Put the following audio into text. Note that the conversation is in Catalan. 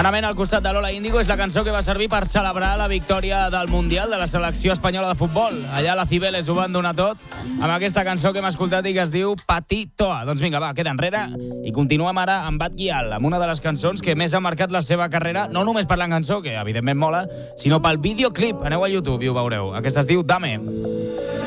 Manament al costat de Lola Índigo és la cançó que va servir per celebrar la victòria del Mundial de la selecció espanyola de futbol. Allà la Cibeles ho van donar tot amb aquesta cançó que hem escoltat i que es diu Patitoa. Doncs vinga, va, queda enrere i continuem ara amb Bad Gyal, amb una de les cançons que més ha marcat la seva carrera, no només per la cançó, que evidentment mola, sinó pel videoclip. Aneu a YouTube i ho veureu. Aquesta es diu Dame.